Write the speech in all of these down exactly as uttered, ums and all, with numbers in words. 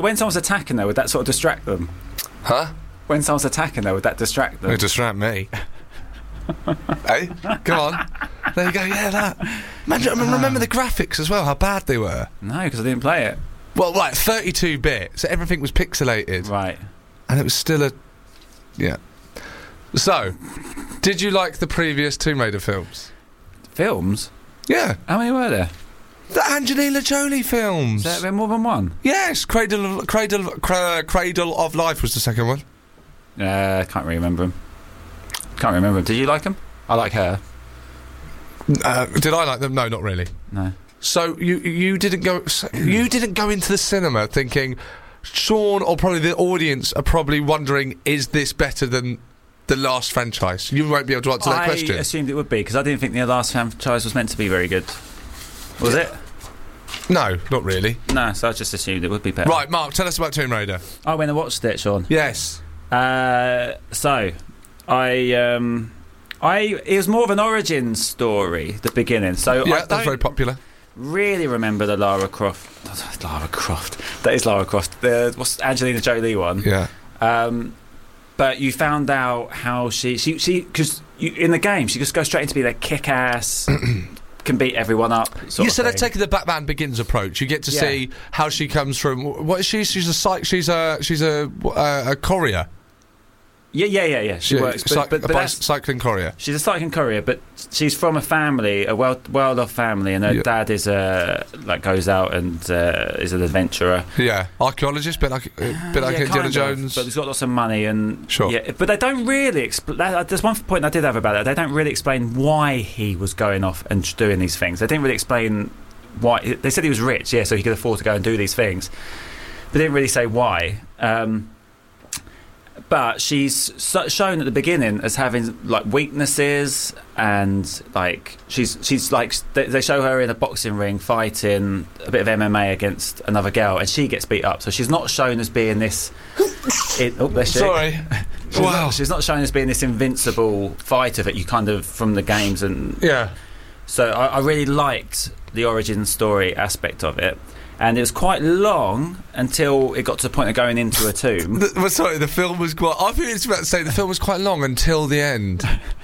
when someone's attacking her, would that sort of distract them? Huh? When someone's attacking her, would that distract them? It distract me. Hey, come on. There you go. Yeah, that. Man, I mean, remember the graphics as well? How bad they were. No, because I didn't play it. Well, right, thirty-two bit, so everything was pixelated, Right. and it was still a. Yeah. So, did you like the previous Tomb Raider films? Films? Yeah. How many were there? The Angelina Jolie films. Is there more than one? Yes, Cradle of, Cradle, Cra- Cradle of Life was the second one. Uh, can't really remember them. Can't remember them. Did you like them? I like her. Uh, did I like them? No, not really. No. So you you didn't go so you didn't go into the cinema thinking Sean or probably the audience are probably wondering, is this better than the last franchise? You won't be able to answer that I question. I assumed it would be because I didn't think the last franchise was meant to be very good. Was it? No, not really. No, so I just assumed it would be better. Right, Mark, tell us about Tomb Raider. I went and watched it, Sean. Yes. Uh, so, I, um, I, it was more of an origin story, the beginning. So Yeah, I that's don't very popular. really remember the Lara Croft. Oh, Lara Croft. That is Lara Croft. The what's Angelina Jolie one. Yeah. Um, but you found out how she, she, she, because in the game she just goes straight into being a kick-ass. Can beat everyone up. Sort You of said thing. they're taking the Batman Begins approach. You get to Yeah. see how she comes from. What is she? She's a psych. She's a she's a uh, a courier. Yeah, yeah, yeah, yeah. She She- works, cy- but, but, a but that's, cycling courier. she's a cycling courier, but she's from a family, a well, well-off family, and her Yeah. dad is a like goes out and uh, is an adventurer. Yeah, archaeologist, bit like uh, bit like Yeah, Indiana kind of, Jones. but he's got lots of money and Sure. Yeah, but they don't really. Expl- that, there's one point I did have about that. They don't really explain why he was going off and doing these things. They didn't really explain why. They said he was rich, yeah, so he could afford to go and do these things. But they didn't really say why. Um, but she's so, shown at the beginning as having like weaknesses and like she's she's like they, they show her in a boxing ring fighting a bit of M M A against another girl and she gets beat up, so she's not shown as being this it, oh bless you. Sorry. she's Wow. not, she's not shown as being this invincible fighter that you kind of from the games, and Yeah. so I, I really liked the origin story aspect of it. And it was quite long until it got to the point of going into a tomb. The, well, sorry, the film was quite. I think it's about to say the film was quite long until the end.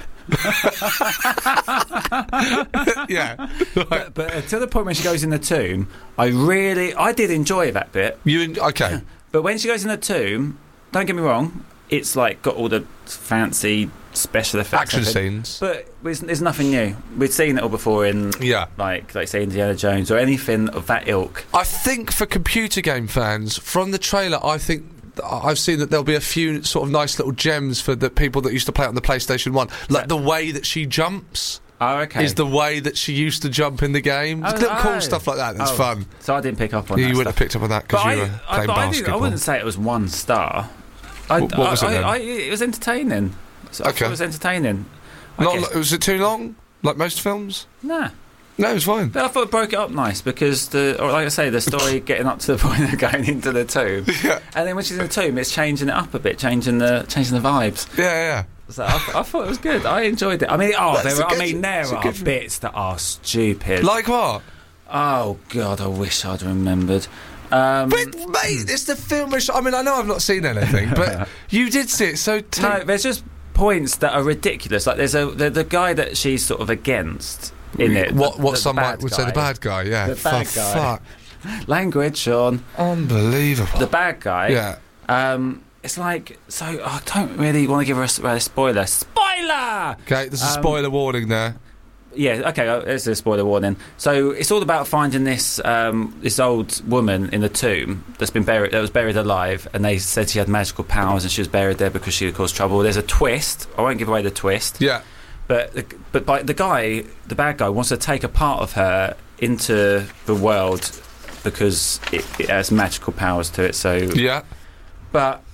Yeah. But, but until the point when she goes in the tomb, I really, I did enjoy that bit. You en- okay? But when she goes in the tomb, don't get me wrong, it's like got all the fancy special effects, Action and everything. scenes. But it's, it's nothing new. We've seen it all before in, Yeah. like, like say Indiana Jones or anything of that ilk. I think for computer game fans, from the trailer, I think I've seen that there'll be a few sort of nice little gems for the people that used to play it on the PlayStation one, like that- the way that she jumps. Oh, okay. Is the way that she used to jump in the game. Oh, Little oh. cool stuff like that. That's Oh, fun. So I didn't pick up on You that wouldn't have stuff. picked up on that because But you I, were I, playing but I, didn't- basketball. I wouldn't say it was one star. I, What- what was I, it then? I, I, it was entertaining. So I Okay. thought it was entertaining. I Not, guess- was it too long? Like most films? Nah. No, it was fine. But I thought it broke it up nice because the, or like I say, the story getting up to the point of going into the tomb, Yeah, and then when she's in the tomb, it's changing it up a bit, changing the changing the vibes. yeah, yeah. So I, I thought it was good. I enjoyed it. I mean, oh, That's there, a were- I good- mean, there it's a are good- bits that are stupid. Like what? Oh God, I wish I'd remembered. Um, But mate, it's the film. Which, I mean, I know I've not seen anything, but you did see it. So t- no, there's just points that are ridiculous. Like there's a the, the guy that she's sort of against in it. what the- what the someone bad would say the guy. bad guy. Yeah, The bad For guy. fuck. Language, Sean. Unbelievable. The bad guy. yeah. Um, it's like so. I don't really want to give her a, s- a spoiler. Spoiler. Okay, there's a Um, spoiler warning there. Yeah. Okay. uh, There's a spoiler warning. So it's all about finding this um, this old woman in the tomb that's been buried. That was buried alive, and they said she had magical powers, and she was buried there because she had caused trouble. There's a twist. I won't give away the twist. Yeah. But the, but by, the guy, the bad guy, wants to take a part of her into the world because it, it has magical powers to it. So, Yeah. but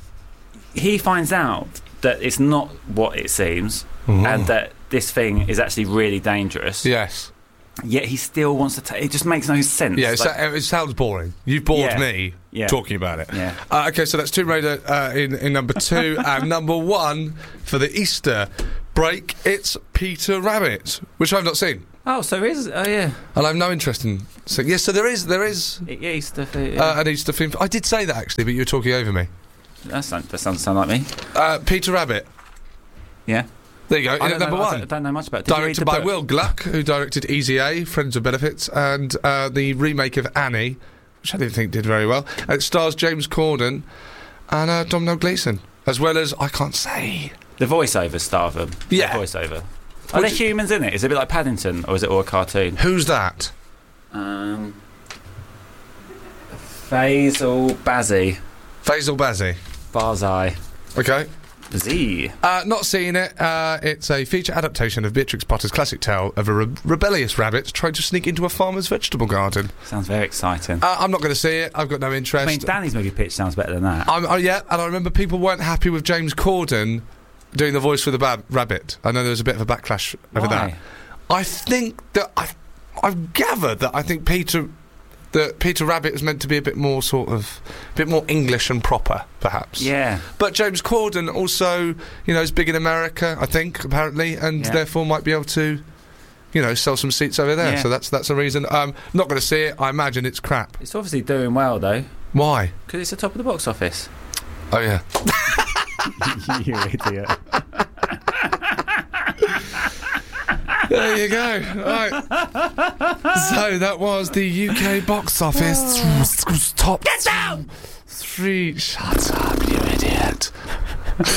he finds out that it's not what it seems, and that this thing is actually really dangerous. Yes. Yet he still wants to take. It just makes no sense. Yeah, it's, Like- it sounds boring. You've bored Yeah. me Yeah. talking about it. Yeah. Uh, okay, so that's Tomb Raider uh, in, in number two. And number one for the Easter break, it's Peter Rabbit, which I've not seen. Oh, so there is. Oh, yeah. And I have no interest in. So, yes, so there is. There is Yeah, Easter. Yeah. uh, an Easter film. I did say that actually, but you were talking over me. That's not, that sounds sound like me. Uh, Peter Rabbit. Yeah. There you go. I In don't at number know, I one. don't, I don't know much about it. Did you read Directed the by book? Will Gluck, who directed Easy A, Friends with Benefits, and uh, the remake of Annie, which I didn't think did very well. And it stars James Corden and uh, Domhnall Gleeson, as well as, I can't say. The voiceover star of them. Yeah. The voiceover. Are What there do- humans in it? Is it a bit like Paddington, or is it all a cartoon? Who's that? Um, Faisal Bazzi. Faisal Bazzi. Barzai. Okay. Z. Uh, not seeing it. Uh, it's a feature adaptation of Beatrix Potter's classic tale of a re- rebellious rabbit trying to sneak into a farmer's vegetable garden. Sounds very exciting. Uh, I'm not going to see it. I've got no interest. I mean, Danny's movie pitch sounds better than that. I'm, oh, yeah, and I remember people weren't happy with James Corden doing the voice for the bab- rabbit. I know there was a bit of a backlash over Why? that. I think that I, I've gathered that I think Peter, that Peter Rabbit was meant to be a bit more sort of, a bit more English and proper, perhaps. Yeah. But James Corden also, you know, is big in America, I think, apparently, and Yeah. therefore might be able to, you know, sell some seats over there. Yeah. So that's that's a reason. Um, not going to see it. I imagine it's crap. It's obviously doing well, though, Why? because it's the top of the box office. Oh yeah. You idiot. There you go. Right. So that was the U K box office top. Get down. Three. Shut up, you idiot.